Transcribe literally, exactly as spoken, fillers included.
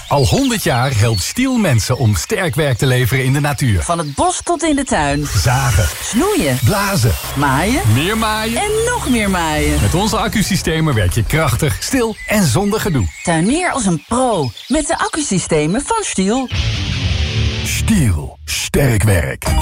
Al honderd jaar helpt Stiel mensen om sterk werk te leveren in de natuur. Van het bos tot in de tuin. Zagen. Snoeien. Blazen. Maaien. Meer maaien. En nog meer maaien. Met onze accusystemen werk je krachtig, stil en zonder gedoe. Tuinier als een pro. Met de accusystemen van Stiel. Stiel. Sterk werk.